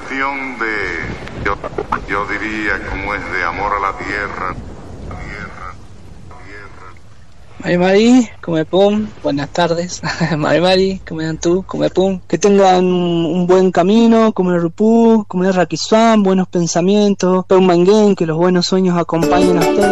cuestión de, yo diría, como es de amor a la tierra. Mari, come pum, buenas tardes. Mari, come dan tú, come pum. Que tengan un buen camino, come rupú, come rakiswan, buenos pensamientos, pum mangen, que los buenos sueños acompañen a ustedes.